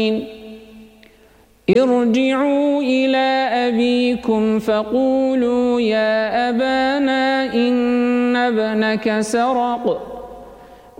ارجعوا إلى أبيكم فقولوا يا أبانا إن ابنك سرق